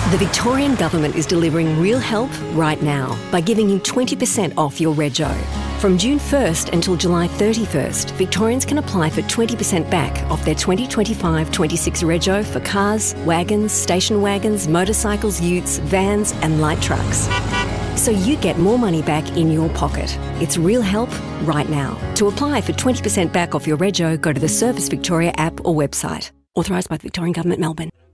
The Victorian Government is delivering real help right now by giving you 20% off your rego. From June 1st until July 31st, Victorians can apply for 20% back off their 2025-26 rego for cars, wagons, station wagons, motorcycles, utes, vans and light trucks. So you get more money back in your pocket. It's real help right now. To apply for 20% back off your rego, go to the Service Victoria app or website. Authorised by the Victorian Government, Melbourne.